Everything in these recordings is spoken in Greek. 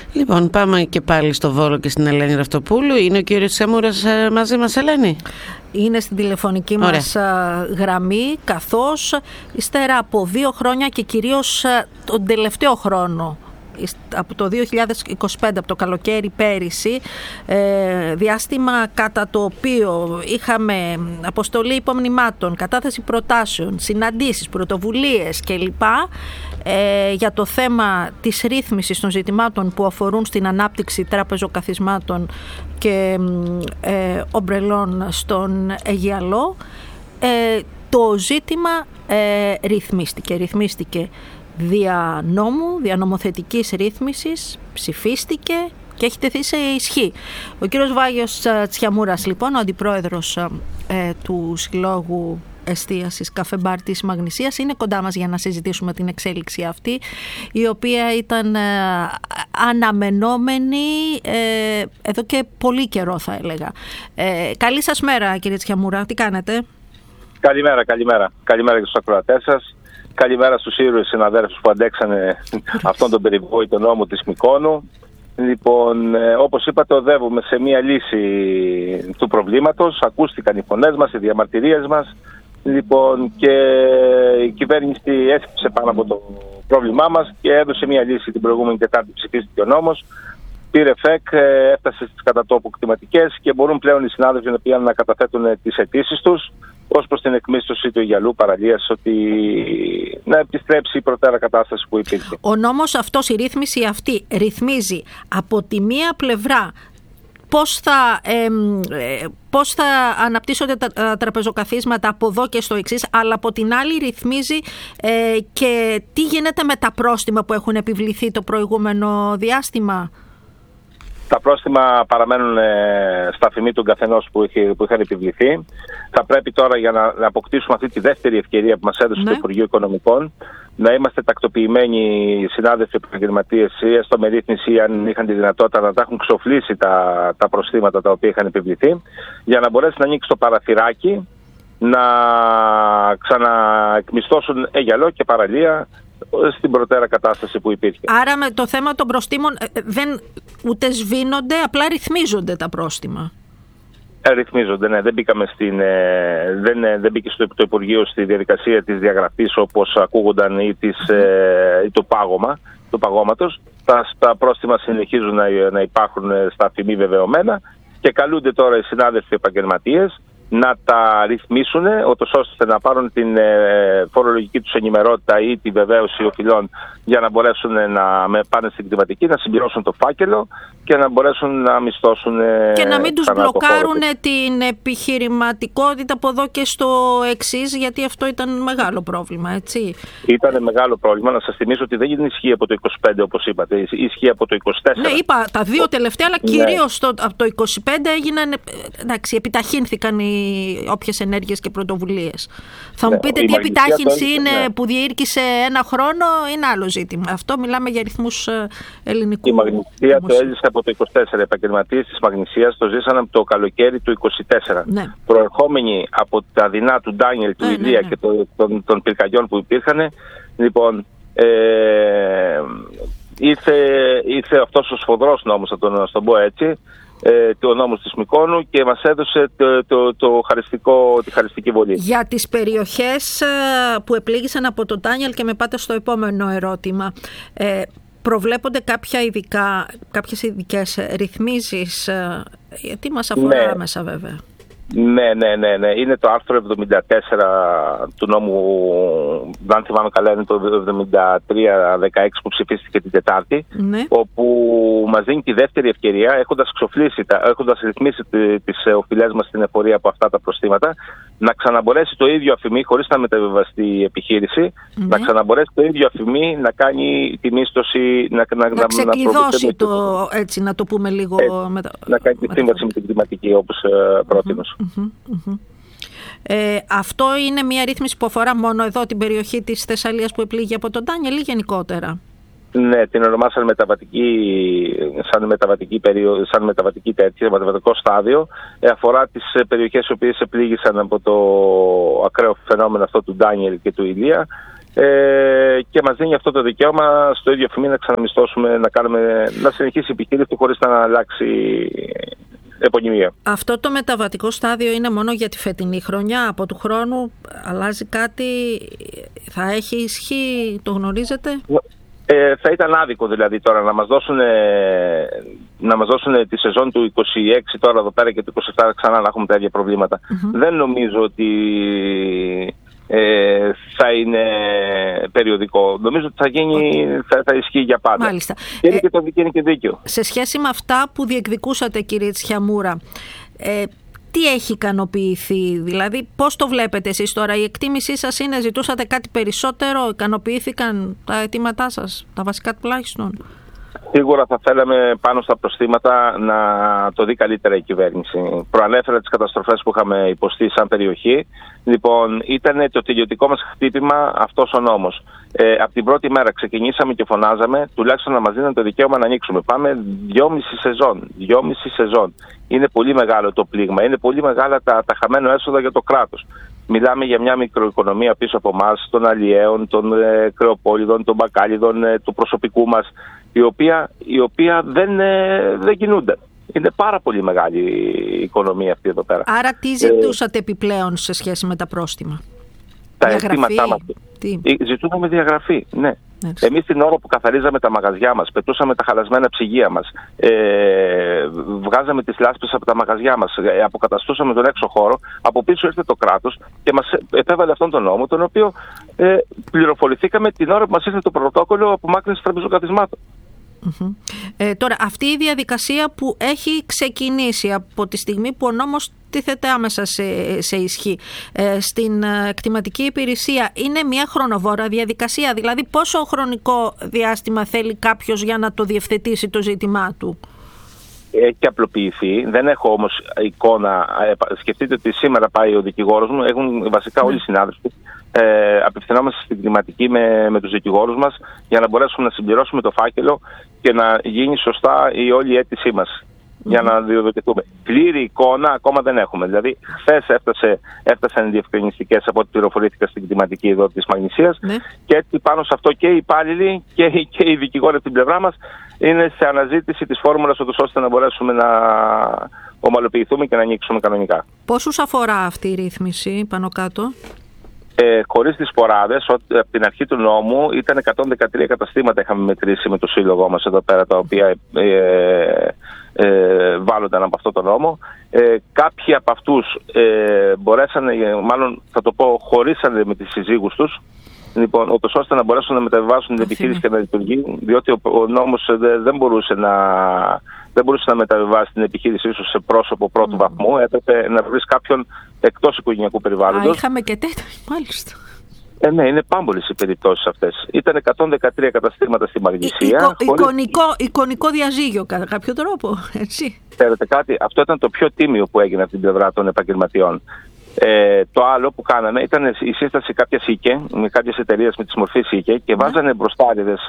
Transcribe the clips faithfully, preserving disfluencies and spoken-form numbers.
Λοιπόν, πάμε και πάλι στο Βόλο και στην Ελένη Ραυτοπούλου. Είναι ο κύριος Τσέμουρας μαζί μας, Ελένη? Είναι στην τηλεφωνική Ωραία. μας γραμμή, καθώς ύστερα από δύο χρόνια και κυρίως τον τελευταίο χρόνο, από το δύο χιλιάδες είκοσι πέντε, από το καλοκαίρι πέρυσι, διάστημα κατά το οποίο είχαμε αποστολή υπομνημάτων, κατάθεση προτάσεων, συναντήσεις, πρωτοβουλίες κλπ. Για το θέμα της ρύθμισης των ζητημάτων που αφορούν στην ανάπτυξη τραπεζοκαθισμάτων και ε, ομπρελών στον Αιγιαλό, ε, το ζήτημα ε, ρυθμίστηκε. Ρυθμίστηκε δια νόμου, δια νομοθετικής ρύθμισης, ψηφίστηκε και έχει τεθεί σε ισχύ. Ο κύριος Βάγιος Τσιαμούρας, λοιπόν, ο αντιπρόεδρος ε, του Συλλόγου Εστίασης Καφέ Μπαρ της Μαγνησίας, είναι κοντά μας για να συζητήσουμε την εξέλιξη αυτή, η οποία ήταν ε, αναμενόμενη ε, εδώ και πολύ καιρό, θα έλεγα. Ε, καλή σας μέρα, κύριε Τσιαμούρα, τι κάνετε? Καλημέρα, καλημέρα. Καλημέρα και στους ακροατές σας. Καλημέρα στους ήρωες συναδέλφους που αντέξανε αυτόν τον περιβόητο νόμο της Μυκόνου. Λοιπόν, ε, όπως είπατε, οδεύουμε σε μία λύση του προβλήματος. Ακούστηκαν οι φωνές μας, οι διαμαρτυρίες μας. Λοιπόν, και η κυβέρνηση έσκυψε πάνω από το πρόβλημά μας και έδωσε μία λύση την προηγούμενη Τετάρτη. Ψηφίστηκε ο νόμος. Πήρε φεκ, έφτασε στις κατατόπου κτηματικές και μπορούν πλέον οι συνάδελφοι να καταθέτουν τις αιτήσεις τους ως προς την εκμίσθωση του Αιγιαλού παραλίας, ότι να επιστρέψει η προτέρα κατάσταση που υπήρχε. Ο νόμος αυτός, η ρύθμιση αυτή, ρυθμίζει από τη μία πλευρά πώς θα, ε, ε, πώς θα αναπτύσσονται τα, τα τραπεζοκαθίσματα από εδώ και στο εξής, αλλά από την άλλη ρυθμίζει ε, και τι γίνεται με τα πρόστιμα που έχουν επιβληθεί το προηγούμενο διάστημα. Τα πρόστιμα παραμένουν ε, στα φυμή του καθενός που, που είχαν επιβληθεί. Θα πρέπει τώρα, για να, να αποκτήσουμε αυτή τη δεύτερη ευκαιρία που μας έδωσε ναι. το Υπουργείο Οικονομικών, να είμαστε τακτοποιημένοι συνάδελφοι επαγγελματίες, ή έστω με ρύθμιση, αν είχαν τη δυνατότητα να τα έχουν ξοφλήσει τα, τα προστήματα τα οποία είχαν επιβληθεί, για να μπορέσει να ανοίξει το παραθυράκι, να ξαναεκμισθώσουν Αιγιαλό και παραλία στην προτέρα κατάσταση που υπήρχε. Άρα με το θέμα των προστήμων δεν ούτε σβήνονται, απλά ρυθμίζονται τα πρόστιμα. Ε, ρυθμίζονται, ναι. Δεν μπήκαμε στην, ε, δεν, ε, δεν μπήκε στο το Υπουργείο στη διαδικασία της διαγραφής όπως ακούγονταν ή, της, ε, ή το πάγωμα του παγώματος. Τα, τα πρόστιμα συνεχίζουν να, να υπάρχουν στα φυμή βεβαιωμένα και καλούνται τώρα οι συνάδελφοι επαγγελματίες να τα ρυθμίσουν, ώστε να πάρουν την ε, φορολογική τους ενημερότητα ή τη βεβαίωση οφειλών για να μπορέσουν να με, πάνε στην κτηματική, να συμπληρώσουν το φάκελο και να μπορέσουν να μισθώσουν. Ε, και να μην τους μπλοκάρουν την επιχειρηματικότητα από εδώ και στο εξής, γιατί αυτό ήταν μεγάλο πρόβλημα, έτσι. Ήταν μεγάλο πρόβλημα. Να σας θυμίσω ότι δεν ισχύει από το είκοσι πέντε, όπως είπατε, ισχύει από το είκοσι τέσσερα. Ναι, είπα τα δύο τελευταία, αλλά ναι. κυρίως το, από το είκοσι πέντε έγιναν, εντάξει, επιταχύνθηκαν οι όποιες ενέργειες και πρωτοβουλίες. Θα ναι, μου πείτε τι επιτάχυνση είναι ναι. που διήρκησε ένα χρόνο, είναι άλλο ζήτημα. Αυτό μιλάμε για ρυθμούς ελληνικού. Η Μαγνησία το έζησε από το είκοσι τέσσερα. Οι επαγγελματίες της Μαγνησίας το ζήσαν από το καλοκαίρι του είκοσι τέσσερα. Ναι. Προερχόμενοι από τα δεινά του Ντάνιελ, του ναι, Ηλία ναι, ναι. και το, των, των πυρκαγιών που υπήρχαν, λοιπόν, ε, ήρθε, ήρθε αυτός ο σφοδρός νόμος, να τον, τον πω έτσι, το νόμος της Μυκόνου και μας έδωσε το, το, το χαριστικό, τη χαριστική βολή. Για τις περιοχές που επλήγησαν από το Ντάνιελ, και με πάτε στο επόμενο ερώτημα, ε, προβλέπονται κάποια ειδικά, κάποιες ειδικές ρυθμίσεις, γιατί μας αφορά ναι. άμεσα βέβαια. Ναι, ναι, ναι, ναι. Είναι το άρθρο εβδομήντα τέσσερα του νόμου, αν θυμάμαι καλά, είναι το εβδομήντα τρία δεκαέξι που ψηφίστηκε την Τετάρτη, ναι. όπου μας δίνει τη δεύτερη ευκαιρία, έχοντας ξοφλήσει, έχοντας ρυθμίσει τις οφειλές μας στην εφορία από αυτά τα προστήματα, να ξαναμπορέσει το ίδιο αφημί, χωρίς να μεταβιβαστεί η επιχείρηση, ναι. να ξαναμπορέσει το ίδιο αφημί να κάνει τη μίσθωση, να, να, να ξεκλειδώσει να το, έτσι, να το πούμε λίγο. Έτσι, μετα... Να κάνει τη σύμβαση με την κλιματική, όπως uh, πρότεινος. Mm-hmm, mm-hmm. Ε, αυτό είναι μια ρύθμιση που αφορά μόνο εδώ την περιοχή της Θεσσαλίας που επλήγει από τον Ντάνιελ ή γενικότερα? Ναι, την ονομάσαν μεταβατική, σαν μεταβατική, περίοδο, σαν μεταβατική τέτοια, μεταβατικό στάδιο. Ε, αφορά τις περιοχές οι οποίες επλήγησαν από το ακραίο φαινόμενο αυτό του Ντάνιελ και του Ηλία ε, και μας δίνει αυτό το δικαίωμα στο ίδιο φημί να ξαναμισθώσουμε, να, κάνουμε, να συνεχίσει η επιχείρηση του χωρίς να αλλάξει επωνυμία. Αυτό το μεταβατικό στάδιο είναι μόνο για τη φετινή χρονιά? Από του χρόνου αλλάζει κάτι, θα έχει ισχύ, το γνωρίζετε? Ε, θα ήταν άδικο δηλαδή τώρα να μας δώσουν, να μας δώσουν τη σεζόν του είκοσι έξι τώρα εδώ πέρα και του είκοσι επτά ξανά να έχουμε τα ίδια προβλήματα. Mm-hmm. Δεν νομίζω ότι ε, θα είναι περιοδικό. Νομίζω ότι θα, γίνει, okay. θα, θα ισχύει για πάντα. Μάλιστα. Και είναι, ε, και το, και είναι και δίκαιο. Σε σχέση με αυτά που διεκδικούσατε, κύριε Τσιαμούρα, ε, τι έχει ικανοποιηθεί, δηλαδή πώς το βλέπετε εσείς τώρα? Η εκτίμησή σας είναι, ζητούσατε κάτι περισσότερο, ικανοποιήθηκαν τα αιτήματά σας, τα βασικά τουλάχιστον? Σίγουρα θα θέλαμε πάνω στα προστήματα να το δει καλύτερα η κυβέρνηση. Προανέφερα τις καταστροφές που είχαμε υποστεί σαν περιοχή. Λοιπόν, ήταν το τελειωτικό μας χτύπημα αυτός ο νόμος. Ε, από την πρώτη μέρα ξεκινήσαμε και φωνάζαμε τουλάχιστον να μας δίνουν το δικαίωμα να ανοίξουμε. Πάμε δυόμιση σεζόν. Δυόμιση σεζόν. Είναι πολύ μεγάλο το πλήγμα. Είναι πολύ μεγάλα τα, τα χαμένα έσοδα για το κράτος. Μιλάμε για μια μικροοικονομία πίσω από εμάς, των αλλιέων, των ε, κρεοπόλιδων, των μπακάλιδων, ε, του προσωπικού μας, η οποία, η οποία δεν, ε, δεν κινούνται. Είναι πάρα πολύ μεγάλη η οικονομία αυτή εδώ πέρα. Άρα τι ζητούσατε ε, επιπλέον σε σχέση με τα πρόστιμα? Τα αιτήματά μας. Ζητούσαμε διαγραφή, ναι. Έτσι. Εμείς την ώρα που καθαρίζαμε τα μαγαζιά μας, πετούσαμε τα χαλασμένα ψυγεία μας, ε, βγάζαμε τις λάσπες από τα μαγαζιά μας, ε, αποκαταστούσαμε τον έξω χώρο, από πίσω ήρθε το κράτος και μας επέβαλε αυτόν τον νόμο, τον οποίο ε, πληροφορηθήκαμε την ώρα που μας ήρθε το πρωτόκολλο απομάκρυνσης τραπεζοκαθισμάτων. Mm-hmm. Ε, τώρα, αυτή η διαδικασία που έχει ξεκινήσει από τη στιγμή που ο νόμος τίθεται άμεσα σε, σε ισχύ ε, στην κτηματική υπηρεσία, είναι μια χρονοβόρα διαδικασία? Δηλαδή πόσο χρονικό διάστημα θέλει κάποιος για να το διευθετήσει το ζήτημά του? Έχει απλοποιηθεί. Δεν έχω όμως εικόνα. Σκεφτείτε ότι σήμερα πάει ο δικηγόρος μου, έχουν βασικά όλοι οι συνάδελφοι. Ε, απευθυνόμαστε στην κτηματική με, με τους δικηγόρους μας για να μπορέσουμε να συμπληρώσουμε το φάκελο και να γίνει σωστά η όλη η αίτησή μας. Mm-hmm. Για να διοδοτηθούμε. Πλήρη εικόνα ακόμα δεν έχουμε. Δηλαδή, χθες έφτασε, έφτασαν οι διευκρινιστικές από ό,τι πληροφορήθηκα στην κτηματική εδώ της Μαγνησίας. Mm-hmm. Και έτσι πάνω σε αυτό και οι υπάλληλοι και, και οι δικηγόροι από την πλευρά μας είναι σε αναζήτηση της φόρμουλας ώστε να μπορέσουμε να ομαλοποιηθούμε και να ανοίξουμε κανονικά. Πόσους αφορά αυτή η ρύθμιση πάνω κάτω? Ε, χωρίς τις σποράδες, από την αρχή του νόμου ήταν εκατόν δεκατρία καταστήματα είχαμε μετρήσει με το σύλλογό μας εδώ πέρα, τα οποία ε, ε, βάλλονταν από αυτό το νόμο. Ε, κάποιοι από αυτούς ε, μπορέσανε, μάλλον θα το πω, χωρίσανε με τις συζύγους τους, λοιπόν, ούτως ώστε να μπορέσουν να μεταβιβάσουν την επιχείρηση και να λειτουργεί, διότι ο, ο νόμος δεν μπορούσε να... δεν μπορούσε να μεταβιβάσει την επιχείρηση ίσως σε πρόσωπο πρώτου mm. βαθμού. Έπρεπε να βρεις κάποιον εκτός οικογενειακού περιβάλλοντος. Α, είχαμε και τέτοιο, μάλιστα. Ε, ναι, είναι πάμπολες οι περιπτώσεις αυτές. Ήταν εκατόν δεκατρία καταστήματα στη Μαγνησία. Εικο, χωρίς... εικονικό, εικονικό διαζύγιο κατά κάποιο τρόπο, έτσι. Ξέρετε κάτι, αυτό ήταν το πιο τίμιο που έγινε από την πλευρά των επαγγελματιών. Ε, το άλλο που κάναμε ήταν η σύσταση κάποιας ΙΚΕ, με κάποιες εταιρείες με τις μορφές ΙΚΕ και βάζανε μπροστάριδες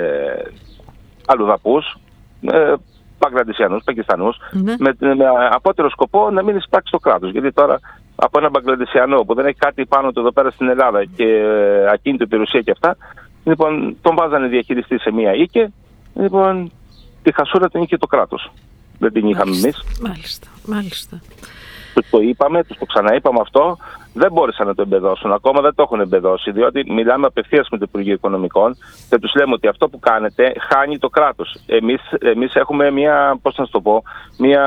ε, αλλουδαπούς, ε, Μπαγκλαντισιανούς, Πακιστανούς, ναι. με, με απότερο σκοπό να μην εισπράξει το κράτος. Γιατί τώρα από ένα Μπαγκλαντισιανό που δεν έχει κάτι πάνω του εδώ πέρα στην Ελλάδα και ε, ακίνητο περιουσία και αυτά, λοιπόν, τον βάζανε διαχειριστή σε μία οίκη, λοιπόν, τη χασούρα την είχε το κράτος. Δεν την είχαμε εμείς. Μάλιστα, μάλιστα. Τους το είπαμε, τους το ξαναείπαμε αυτό, δεν μπόρεσαν να το εμπεδώσουν. Ακόμα δεν το έχουν εμπεδώσει, διότι μιλάμε απευθείας με το Υπουργείο Οικονομικών και τους λέμε ότι αυτό που κάνετε χάνει το κράτος. Εμείς, εμείς έχουμε μια, πώς να σου το πω, μια...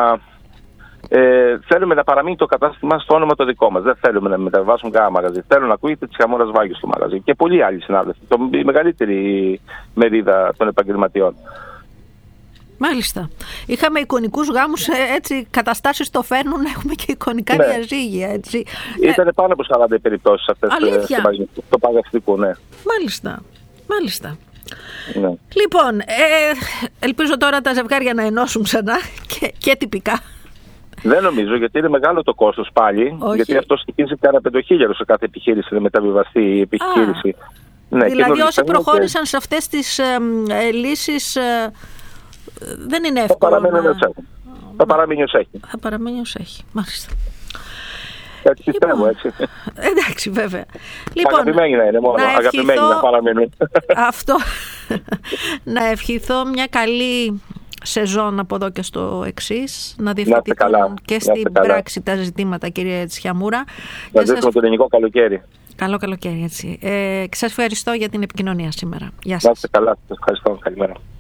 Ε, θέλουμε να παραμείνει το κατάστημα στο όνομα το δικό μας. Δεν θέλουμε να μεταβάσουμε κανένα μαγαζί. Θέλω να ακούγεται Τσιαμούρας Βάγιος στο μαγαζί. Και πολλοί άλλοι συνάδελφοι. Η μεγαλύτερη μερίδα των επαγγελματιών. Μάλιστα. Είχαμε εικονικούς γάμους, έτσι, καταστάσεις το φέρνουν, έχουμε και εικονικά ναι. διαζύγια, έτσι. Ήταν πάνω από σαράντα περιπτώσεις αυτές το παγαστικό, ναι. Μάλιστα, μάλιστα. Ναι. Λοιπόν, ε, ελπίζω τώρα τα ζευγάρια να ενώσουν ξανά και, και τυπικά. Δεν νομίζω, γιατί είναι μεγάλο το κόστος πάλι. Όχι. Γιατί αυτό στοιχίζει κάνα πεντοχίλιαρο σε κάθε επιχείρηση να μεταβιβαστεί η επιχείρηση. Α, ναι, δηλαδή όσοι προχώρησαν και... σε αυτές τις ε, ε, λύσεις... Ε, δεν είναι εύκολο. Θα παραμείνει ως έχει. Θα παραμείνει ως έχει. Θα παραμείνει ως έχει. Μάλιστα. Έτσι πιστεύω, έτσι. Εντάξει, βέβαια. Λοιπόν, αγαπημένοι να είναι μόνο, να αγαπημένοι ευχηθώ... να παραμείνουν. Αυτό. Να ευχηθώ μια καλή σεζόν από εδώ και στο εξής. Να διευθετηθούν και στην πράξη τα ζητήματα, κυρία Τσιαμούρα. Να ζήσουμε σας... το ελληνικό καλοκαίρι. Καλό καλοκαίρι, έτσι. Ε, σας ευχαριστώ για την επικοινωνία σήμερα. Γεια σας. Να είστε καλά. Σας ευχαριστώ. Καλημέρα.